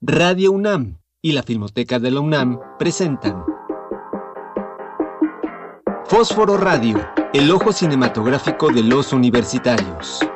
Radio UNAM y la Filmoteca de la UNAM presentan Fósforo Radio, el ojo cinematográfico de los universitarios.